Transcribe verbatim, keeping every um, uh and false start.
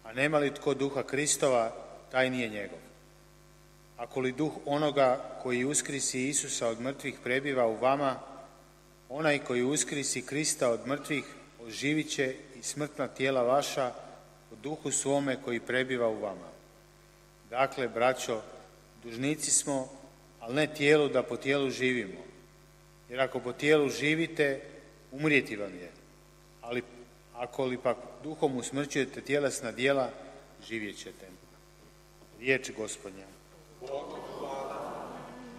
a nema li tko duha Kristova, taj nije njegov. Ako li duh onoga koji uskrisi Isusa od mrtvih prebiva u vama, onaj koji uskrisi Krista od mrtvih oživit će i smrtna tijela vaša u duhu svome koji prebiva u vama. Dakle, braćo, dužnici smo, ali ne tijelu da po tijelu živimo. Jer ako po tijelu živite, umrijeti vam je. Ali ako li pak duhom usmrćujete tjelesna djela, živjet ćete. Riječ Gospodnja.